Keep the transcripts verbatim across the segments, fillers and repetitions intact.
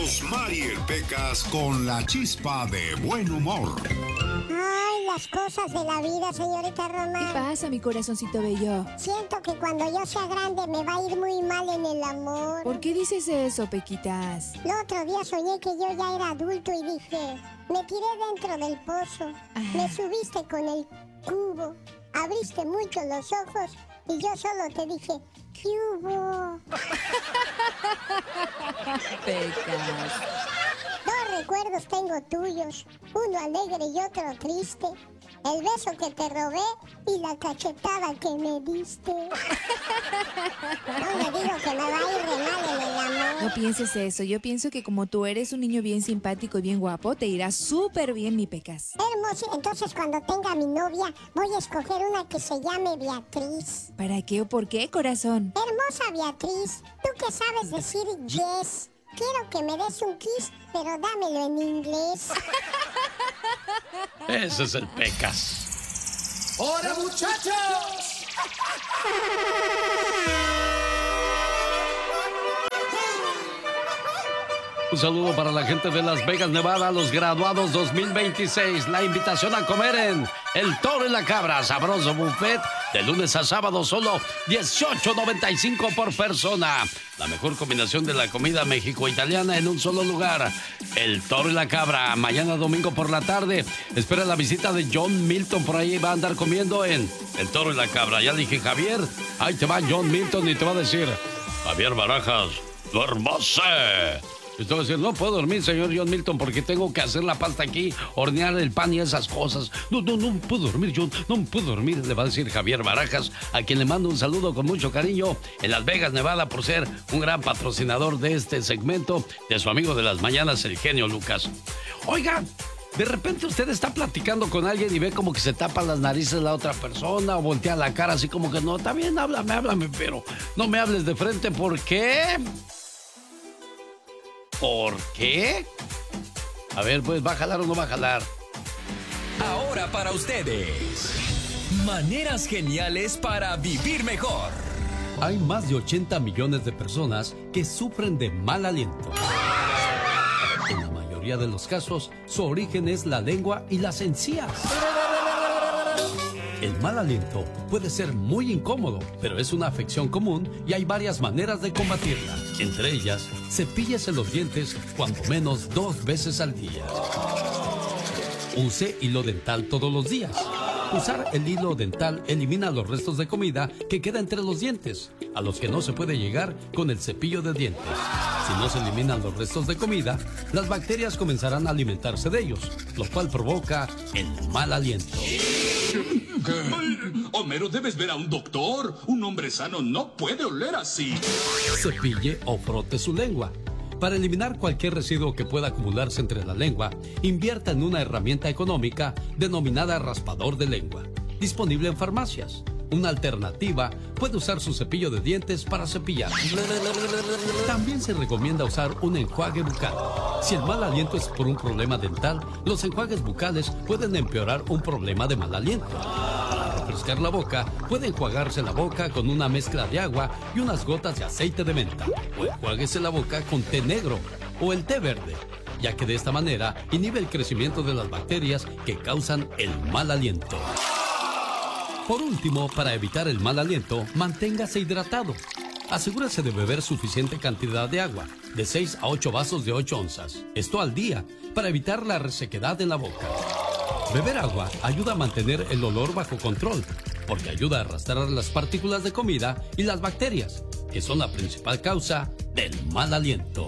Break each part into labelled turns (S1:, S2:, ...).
S1: Rosmar y el Pecas con la chispa de buen humor.
S2: Ay, las cosas de la vida, señorita Roma.
S3: ¿Qué pasa, mi corazoncito bello?
S2: Siento que cuando yo sea grande me va a ir muy mal en el amor.
S3: ¿Por qué dices eso, Pequitas?
S2: El otro día soñé que yo ya era adulto y dije, me tiré dentro del pozo,
S3: Ajá.
S2: me subiste con el cubo, abriste mucho los ojos y yo solo te dije, ¿qué hubo?
S3: Pecas.
S2: Dos recuerdos tengo tuyos, uno alegre y otro triste. El beso que te robé y la cachetada que me diste. No le digo que me va a ir de mal en el amor.
S3: No pienses eso. Yo pienso que como tú eres un niño bien simpático y bien guapo, te irá súper bien, mi Pecas.
S2: Hermoso, entonces cuando tenga mi novia, voy a escoger una que se llame Beatriz.
S3: ¿Para qué o por qué, corazón?
S2: Hermosa Beatriz, tú que sabes decir yes. Quiero que me des un kiss, pero dámelo en inglés.
S4: Ese es el Pecas.
S5: ¡Hola, muchachos!
S4: Un saludo para la gente de Las Vegas, Nevada, los graduados dos mil veintiséis. La invitación a comer en El Toro y la Cabra, sabroso buffet, de lunes a sábado, solo dieciocho noventa y cinco por persona. La mejor combinación de la comida mexico-italiana en un solo lugar. El Toro y la Cabra, mañana domingo por la tarde. Espera la visita de John Milton, por ahí va a andar comiendo en El Toro y la Cabra. Ya dije, Javier, ahí te va John Milton y te va a decir, Javier Barajas, duérmase. Y te va a decir, no puedo dormir, señor John Milton, porque tengo que hacer la pasta aquí, hornear el pan y esas cosas. No, no, no puedo dormir, John, no puedo dormir, le va a decir Javier Barajas, a quien le mando un saludo con mucho cariño en Las Vegas, Nevada, por ser un gran patrocinador de este segmento de su amigo de las mañanas, el genio Lucas. Oiga, de repente usted está platicando con alguien y ve como que se tapa las narices la otra persona o voltea la cara así como que no, está bien, háblame, háblame, pero no me hables de frente, ¿por qué? ¿Por qué? A ver, pues, ¿va a jalar o no va a jalar?
S6: Ahora para ustedes, maneras geniales para vivir mejor.
S4: Hay más de ochenta millones de personas que sufren de mal aliento. En la mayoría de los casos, su origen es la lengua y las encías. El mal aliento puede ser muy incómodo, pero es una afección común y hay varias maneras de combatirla. Entre ellas, cepíllese los dientes cuando menos dos veces al día. Use hilo dental todos los días. Usar el hilo dental elimina los restos de comida que queda entre los dientes, a los que no se puede llegar con el cepillo de dientes. Si no se eliminan los restos de comida, las bacterias comenzarán a alimentarse de ellos, lo cual provoca el mal aliento.
S5: ¿Qué? Homero, debes ver a un doctor. Un hombre sano no puede oler así.
S4: Cepille o frote su lengua. Para eliminar cualquier residuo que pueda acumularse entre la lengua, invierta en una herramienta económica denominada raspador de lengua, disponible en farmacias. Una alternativa puede usar su cepillo de dientes para cepillar. También se recomienda usar un enjuague bucal. Si el mal aliento es por un problema dental, los enjuagues bucales pueden empeorar un problema de mal aliento. Para refrescar la boca, puede enjuagarse la boca con una mezcla de agua y unas gotas de aceite de menta. O enjuáguese la boca con té negro o el té verde, ya que de esta manera inhibe el crecimiento de las bacterias que causan el mal aliento. Por último, para evitar el mal aliento, manténgase hidratado. Asegúrese de beber suficiente cantidad de agua, de seis a ocho vasos de ocho onzas. Esto al día, para evitar la resequedad en la boca. Beber agua ayuda a mantener el olor bajo control, porque ayuda a arrastrar las partículas de comida y las bacterias, que son la principal causa del mal aliento.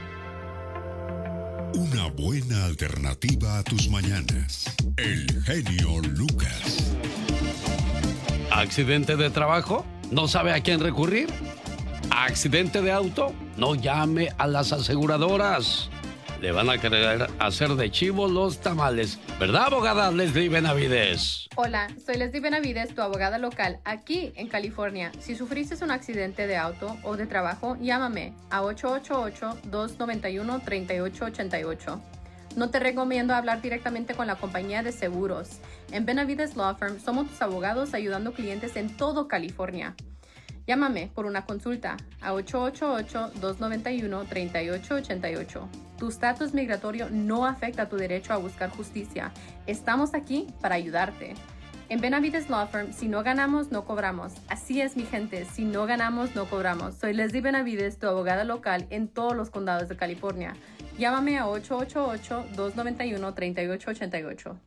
S1: Una buena alternativa a tus mañanas. El genio Lucas.
S4: ¿Accidente de trabajo? ¿No sabe a quién recurrir? ¿Accidente de auto? No llame a las aseguradoras. Le van a querer hacer de chivo los tamales. ¿Verdad, abogada Leslie Benavides?
S7: Hola, soy Leslie Benavides, tu abogada local, aquí en California. Si sufriste un accidente de auto o de trabajo, llámame a ocho ocho ocho, dos nueve uno, tres ocho ocho ocho. No te recomiendo hablar directamente con la compañía de seguros. En Benavides Law Firm somos tus abogados ayudando clientes en todo California. Llámame por una consulta a ocho ocho ocho, dos nueve uno, tres ocho ocho ocho. Tu estatus migratorio no afecta tu derecho a buscar justicia. Estamos aquí para ayudarte. En Benavides Law Firm, si no ganamos, no cobramos. Así es, mi gente, si no ganamos, no cobramos. Soy Leslie Benavides, tu abogada local en todos los condados de California. Llámame a ocho ocho ocho, dos nueve uno, tres ocho ocho ocho.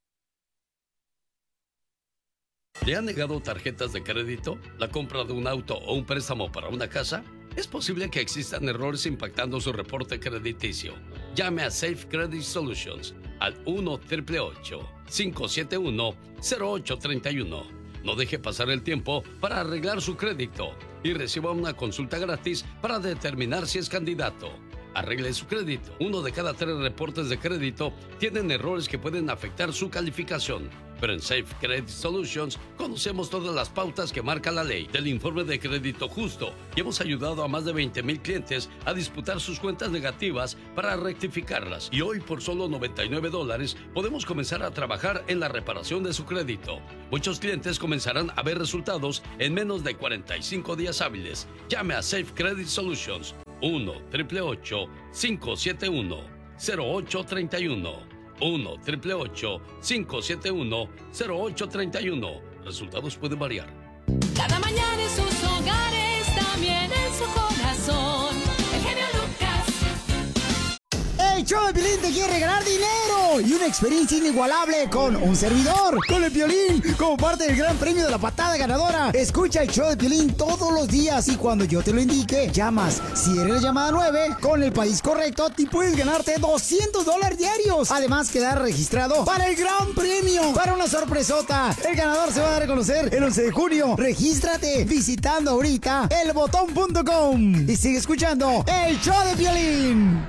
S4: ¿Le han negado tarjetas de crédito, la compra de un auto o un préstamo para una casa? Es posible que existan errores impactando su reporte crediticio. Llame a Safe Credit Solutions al uno, ocho ocho ocho, cinco siete uno, cero ocho tres uno. No deje pasar el tiempo para arreglar su crédito y reciba una consulta gratis para determinar si es candidato. Arregle su crédito. Uno de cada tres reportes de crédito tienen errores que pueden afectar su calificación. Pero en Safe Credit Solutions conocemos todas las pautas que marca la ley del informe de crédito justo y hemos ayudado a más de veinte mil clientes a disputar sus cuentas negativas para rectificarlas. Y hoy, por solo noventa y nueve dólares, podemos comenzar a trabajar en la reparación de su crédito. Muchos clientes comenzarán a ver resultados en menos de cuarenta y cinco días hábiles. Llame a Safe Credit Solutions uno, ocho ocho ocho, cinco siete uno, cero ocho tres uno. uno, ocho ocho ocho, cinco siete uno, cero ocho tres uno. Resultados pueden variar.
S8: Cada mañana en sus hogares, también en su corazón. El genio Lucas.
S9: El show de Piolín te quiere regalar dinero y una experiencia inigualable con un servidor, con el Piolín, como parte del gran premio de la patada ganadora. Escucha el show de Piolín todos los días y cuando yo te lo indique, llamas. Si eres la llamada nueve, con el país correcto, te puedes ganarte doscientos dólares diarios. Además, quedar registrado para el gran premio, para una sorpresota. El ganador se va a dar a conocer el once de junio. Regístrate visitando ahorita el botón punto com y sigue escuchando el show de Piolín.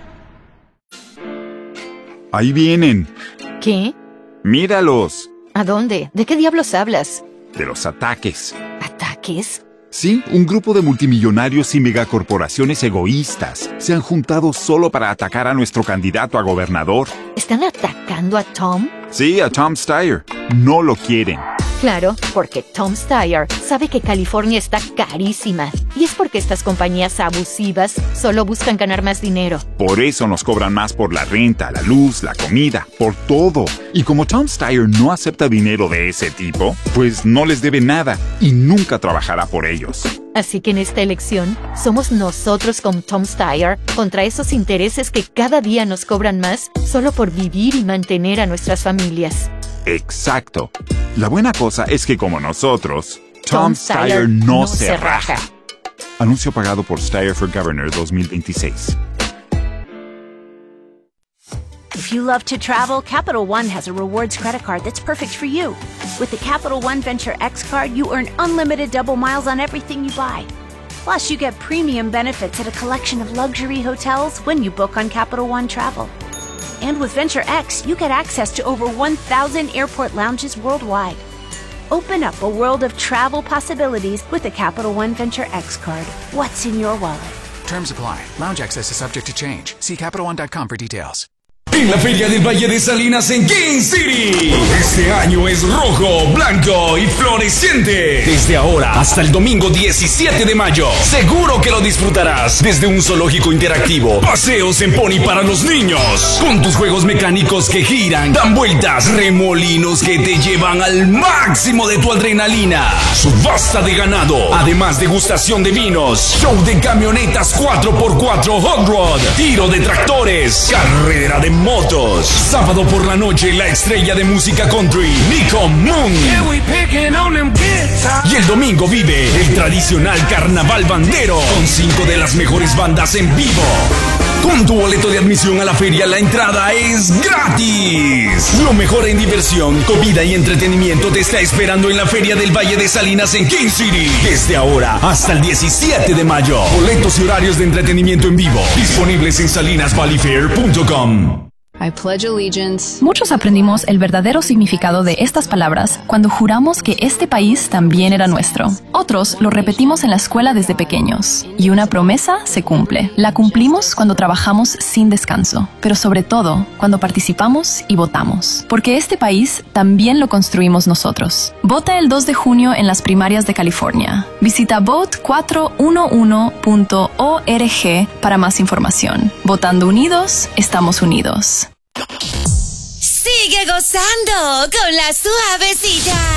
S10: Ahí vienen.
S11: ¿Qué?
S10: Míralos.
S11: ¿A dónde? ¿De qué diablos hablas?
S10: De los ataques.
S11: ¿Ataques?
S10: Sí, un grupo de multimillonarios y megacorporaciones egoístas se han juntado solo para atacar a nuestro candidato a gobernador.
S11: ¿Están atacando a Tom?
S10: Sí, a Tom Steyer. No lo quieren.
S11: Claro, porque Tom Steyer sabe que California está carísima. Y es porque estas compañías abusivas solo buscan ganar más dinero.
S10: Por eso nos cobran más por la renta, la luz, la comida, por todo. Y como Tom Steyer no acepta dinero de ese tipo, pues no les debe nada y nunca trabajará por ellos.
S11: Así que en esta elección, somos nosotros con Tom Steyer contra esos intereses que cada día nos cobran más solo por vivir y mantener a nuestras familias.
S10: Exacto. La buena cosa es que como nosotros, Tom, Tom Steyer no, no se raja. raja. Anuncio pagado por Steyer for Governor dos mil veintiséis.
S12: If you love to travel, Capital One has a rewards credit card that's perfect for you. With the Capital One Venture X card, you earn unlimited double miles on everything you buy. Plus, you get premium benefits at a collection of luxury hotels when you book on Capital One Travel. And with Venture X, you get access to over one thousand airport lounges worldwide. Open up a world of travel possibilities with the Capital One Venture X card. What's in your wallet?
S13: Terms apply. Lounge access is subject to change. See Capital One dot com for details.
S6: En la Feria del Valle de Salinas en King City. Este año es rojo, blanco y floreciente. Desde ahora hasta el domingo diecisiete de mayo. Seguro que lo disfrutarás. Desde un zoológico interactivo, paseos en pony para los niños, con tus juegos mecánicos que giran, dan vueltas, remolinos que te llevan al máximo de tu adrenalina, subasta de ganado, además degustación de vinos, show de camionetas cuatro por cuatro Hot Rod, tiro de tractores, carrera de motos. Sábado por la noche, la estrella de música country, Nico Moon. Y el domingo vive el tradicional carnaval bandero con cinco de las mejores bandas en vivo. Con tu boleto de admisión a la feria, la entrada es gratis. Lo mejor en diversión, comida y entretenimiento te está esperando en la Feria del Valle de Salinas en King City. Desde ahora hasta el diecisiete de mayo. Boletos y horarios de entretenimiento en vivo disponibles en salinas valley fair punto com.
S14: I pledge allegiance.
S15: Muchos aprendimos el verdadero significado de estas palabras cuando juramos que este país también era nuestro. Otros lo repetimos en la escuela desde pequeños. Y una promesa se cumple. La cumplimos cuando trabajamos sin descanso, pero sobre todo cuando participamos y votamos. Porque este país también lo construimos nosotros. Vota el dos de junio en las primarias de California. Visita vote cuatro uno uno punto org para más información. Votando unidos, estamos unidos.
S16: Sigue gozando con la suavecita.